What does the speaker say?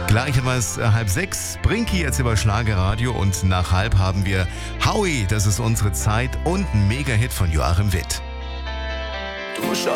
Gleich haben wir es 5:30. Brinky jetzt über Schlagerradio und nach 5 haben wir Howie, das ist unsere Zeit und ein Mega-Hit von Joachim Witt. Du schaust